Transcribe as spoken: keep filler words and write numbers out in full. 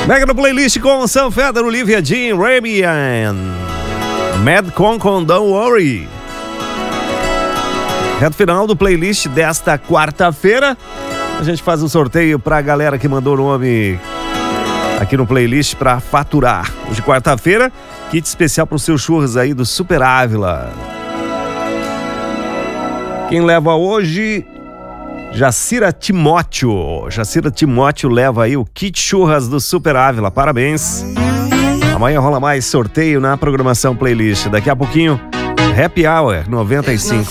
Mega no playlist com Sam Feder, Olivia Jean, Rabian, Mad Con com Don't Worry. Reto final do playlist desta quarta-feira. A gente faz um sorteio pra galera que mandou o nome aqui no playlist pra faturar. Hoje, quarta-feira, kit especial pro seu churras aí do Super Ávila. Quem leva hoje? Jacira Timóteo. Jacira Timóteo leva aí o kit churras do Super Ávila. Parabéns. Amanhã rola mais sorteio na programação playlist. Daqui a pouquinho, Happy Hour noventa e cinco.